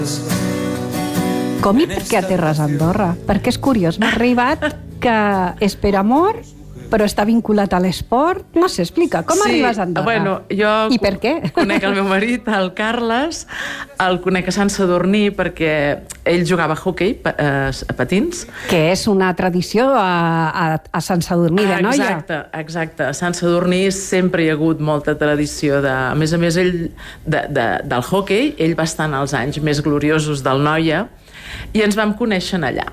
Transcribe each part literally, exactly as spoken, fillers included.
Com i per què aterres a Andorra? Perquè és curiós, m'ha arribat que és per amor, però està vinculat a l'esport. No sé, explica, com sí, arribes a Andorra? Bueno, jo I per què? Conec el meu marit, el Carles, el conec a Sant Sadurní perquè ell jugava a hoquei a patins. Que és una tradició a, a, a Sant Sadurní de Noia. Exacte, exacte. A Sant Sadurní sempre hi ha hagut molta tradició de... A més a més, ell de, de, del hoquei, ell va estar en els anys més gloriosos del Noia i ens vam conèixer allà.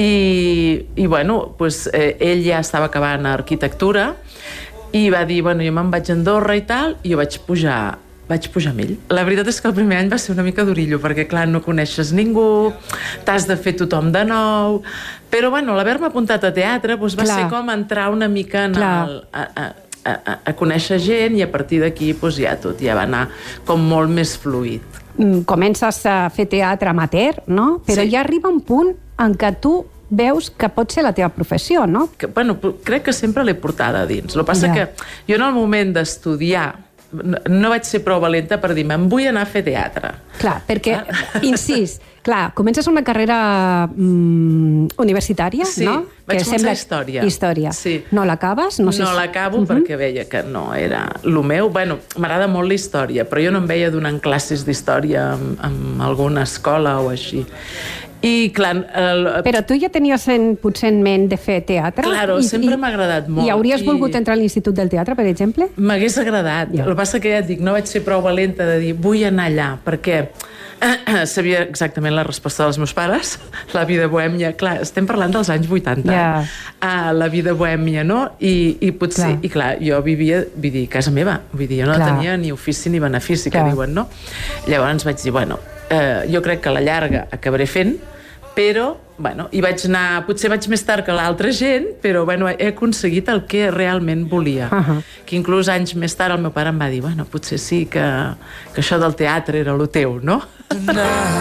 I, i bueno, pues, eh, ell ja estava acabant arquitectura i va dir, bueno, jo me'n vaig a Andorra i tal, i jo vaig pujar, vaig pujar amb ell. La veritat és que el primer any va ser una mica durillo, perquè clar, no coneixes ningú, t'has de fer tothom de nou, però bueno, l'haver-me apuntat a teatre pues, va clar. ser com entrar una mica en el, a, a, a, a conèixer gent, i a partir d'aquí pues, ja tot ja va anar com molt més fluid. Comences a fer teatre amateur, no? Però sí. ja arriba un punt en què tu veus que pot ser la teva professió, no? Que, bueno, crec que sempre l'he portada a dins. El que passa ja. que jo en el moment d'estudiar no, no vaig ser prou valenta per dir me'n vull anar a fer teatre. Clar, perquè, ah. incís, clar, comences una carrera mm, universitària, sí, no? vaig que començar sembla... història. Història. Sí. No l'acabes? No, sé no si... l'acabo uh -huh. perquè veia que no era el meu. Bueno, m'agrada molt la història, però jo no em veia donant classes d'història en, en alguna escola o així. I, clar, el... Però tu ja tenies en, potser en ment de fer teatre? Claro, I, sempre m'ha agradat molt. I hauries i... volgut entrar a l'Institut del Teatre, per exemple? M'hagués agradat. Ja. El que passa que ja et dic, no vaig ser prou valenta de dir vull anar allà, perquè sabia exactament la resposta dels meus pares. La vida bohèmia, clar, estem parlant dels anys vuitanta. Ja. Uh, la vida bohèmia, no? I, i potser, clar. i clar, jo vivia, vull dir, casa meva, vull dir, jo no clar. tenia ni ofici ni benefici, clar. que diuen, no? Llavors vaig dir, bueno, uh, jo crec que a la llarga acabaré fent, però, bueno, i vaig anar, potser vaig més tard que l'altra gent, però, bueno, he aconseguit el que realment volia. Uh -huh. Que inclús anys més tard el meu pare em va dir, bueno, potser sí que, que això del teatre era el teu, no?